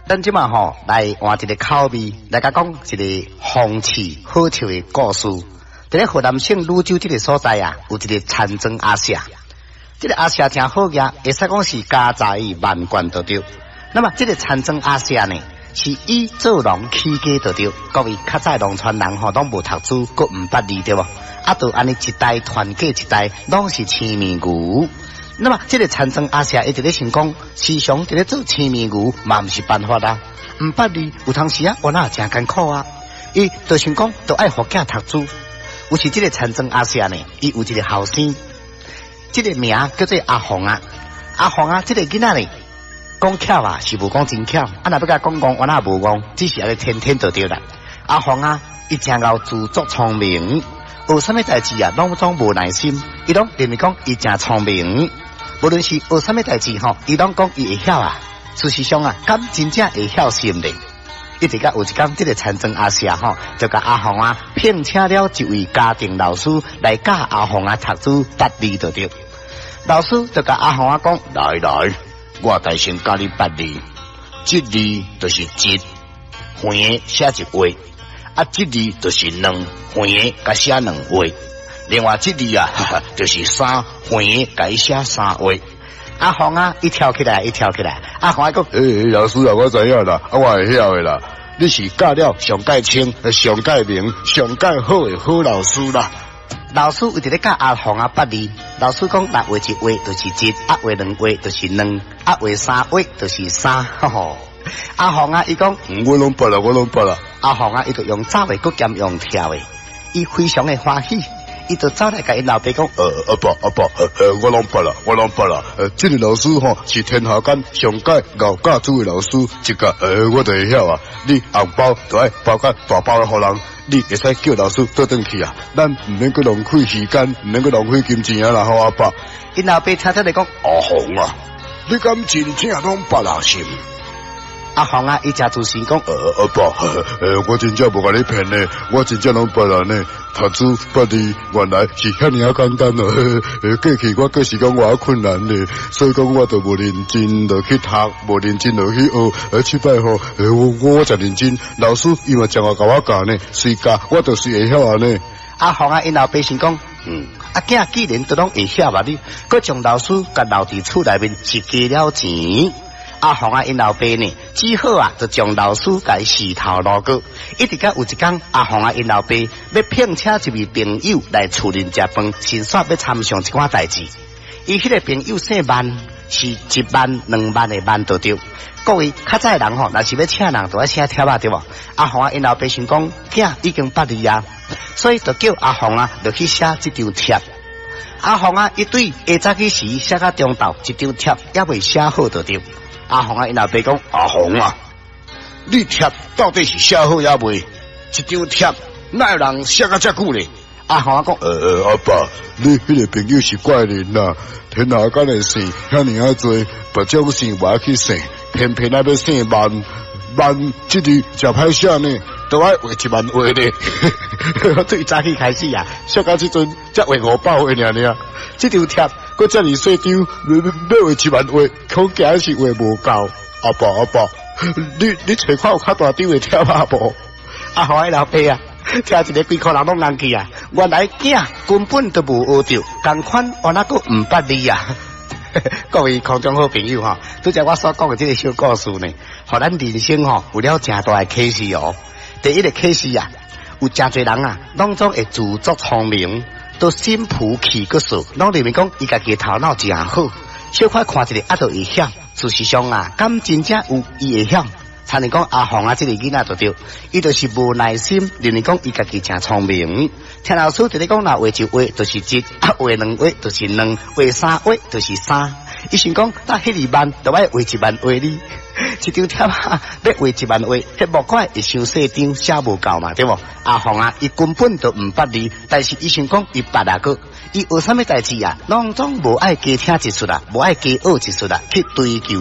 咱即马吼来换一个口味，来甲讲一个风趣好笑的故事。伫咧河南省泸州这个所在啊，有一个田庄阿舍。这个阿舍真好个，会使讲是家财万贯都对。那么这个田庄阿舍呢，是以做农起家都对。各位较早农村人吼，拢无读书，阁唔捌字对无？啊，就安尼一代传过一代，拢是青面牛。那么这个田庄阿舍，伊就咧想讲，时常就咧做青面牛，嘛唔是办法啦。唔捌字，有当时啊，我那真艰苦啊。伊就想讲，都爱互囝读书。有时这个田庄阿舍呢，伊有一个后生，这个名叫做阿红啊。阿红啊，这个囡仔呢，讲巧啊，是无讲真巧。啊，若要甲讲我那无讲，只是安尼天天就对啦。阿红啊，伊真够自作聪明，学什么代志啊，拢总无耐心。伊拢认为讲伊真聪明，无论是学什么代志吼，伊拢讲伊会晓啊。事实上啊，敢真正会晓心咧。一直甲有一天，这个田庄阿舍吼，就甲阿红啊聘请了一位家庭老师来教阿红啊读书捌字就对。老师就甲阿红啊讲：来，我大先教你捌字。这字就是一，横写一画；啊，这字就是两，横甲写两画。另外这字啊，就是三，横甲写三画。阿红啊，一跳起来，阿红啊讲：老师啊，我知影啦，我会晓的啦。你是教了上介清、上介明、上介好的好老师啦。老师有一咧教阿红啊捌字，老师讲，若画一画就是一，啊画两画就是两，啊画三画就是三。阿红啊，伊讲：我拢捌啦。阿红啊，伊就用走的，搁兼用跳的，伊非常的欢喜。伊就走来甲因老爸讲：阿爸，我拢捌啦。这个老师吼是天下间上介熬教书的老师，一个我就会晓啊。你红包就爱包甲大包互人，你会使叫老师倒转去啊。咱唔免去浪费时间，唔免去浪费金钱啊啦，好阿爸。因老爸听来讲：阿红啊，你敢真正拢捌啦是？阿红啊，伊真自信讲：阿爸，我真正无甲你骗呢，我真正拢捌啦呢。读书捌字原来是遐尔啊简单哦。过去我计是讲我困难呢，所以讲我就无认真落去读，无认真落去学。即摆吼，我真认真，老师伊嘛正话甲我教呢，随教我就是会晓啊呢。阿红啊，因老爸先讲：阿囝既然都拢会晓嘛，你佮将老师甲留伫厝内面是加了钱。阿红啊，因老爸呢，只好啊，就将老师甲死头路过。一直甲有一天，阿红啊，因老爸要聘请一位朋友来厝里食饭，先煞要参详一寡代志。伊迄个朋友姓万，是1万2万的万都对。各位较早人吼，若是要请人，就要写帖啊，对无？阿红啊，因老爸想讲，囝已经捌字啊，所以就叫阿红啊，就去写这张帖。阿红啊，一对下早起时写到中昼，一张帖也未写好就对。阿红啊，因老爸讲：阿红啊，你帖到底是写好也未？一张帖哪有人写到遮久咧？阿红啊讲：阿爸，你迄个朋友是怪人啦，天下间的姓遐尔啊多，别种姓我去姓，偏偏那要姓万，万这字真歹写呢，都爱画1万画咧。最早起开始啊，写到这阵才画500画尔。这张帖搁遮尔细张，要画1万画，恐惊是画无够。阿爸，你找看有较大张的帖啊无？阿红的老爸啊，听一个几块人拢硬气啊！原来囝根本都无学着，同款我那个唔捌字啊！各位空中好朋友哈，拄则我所讲的这个小故事呢，互咱人生吼有了真大的启示哦。第一个启示啊，有真侪人啊，拢总会自作聪明，都心浮气骨数，拢认为讲伊家己头脑真好，小可看一个就会晓。事实上啊，敢真正有伊会晓？差点讲阿红啊，这个囡仔就对，伊就是无耐心，认为讲伊家己真聪明。听老师就咧讲，若画一画就是一，啊画两画就是两，画三画就是三。伊想讲，那迄2万都要画1万画哩，一张帖啊，要画1万画，迄木块会伤细张，写无够嘛，对无？阿红啊，伊根本就唔捌字，但是伊想讲伊捌啊个，伊学啥物代志啊，拢总无爱加听一出啦，无爱加学一出啦，去追求。